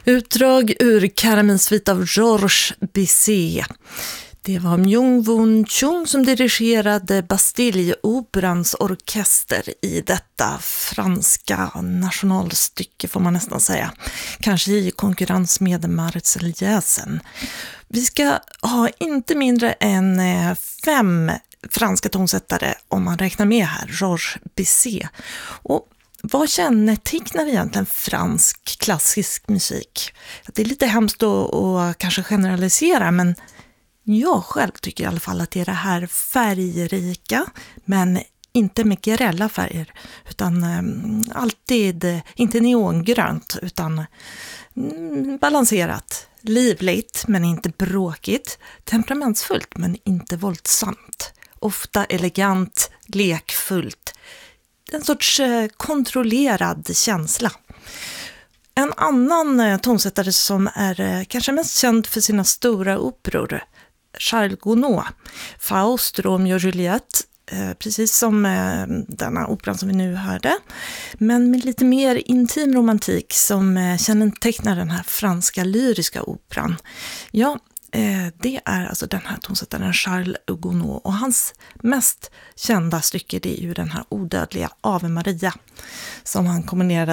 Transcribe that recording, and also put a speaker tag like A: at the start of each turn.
A: Utdrag ur Karamins av Georges Bizet. Det var Myung-Whun Chung som dirigerade Bastille-operans orkester i detta franska nationalstycke, får man nästan säga. Kanske i konkurrens med Marseillaisen. Vi ska ha inte mindre än 5 franska tonsättare om man räknar med här, Georges Bizet. Och vad kännetecknar egentligen fransk klassisk musik? Det är lite hemskt att kanske generalisera, men jag själv tycker i alla fall att det är det här färgrika, men inte med grälla färger, utan alltid inte neongrönt, utan balanserat, livligt men inte bråkigt, temperamentsfullt men inte våldsamt, ofta elegant, lekfullt, en sorts kontrollerad känsla. En annan tonsättare som är kanske mest känd för sina stora operor, Charles Gounod, Faust, Romeo och Juliette, precis som denna operan som vi nu hörde, men med lite mer intim romantik som kännetecknar den här franska lyriska operan. Ja, det är alltså den här tonsättaren Charles Gounod, och hans mest kända stycke, det är ju den här odödliga Ave Maria som han kombinerade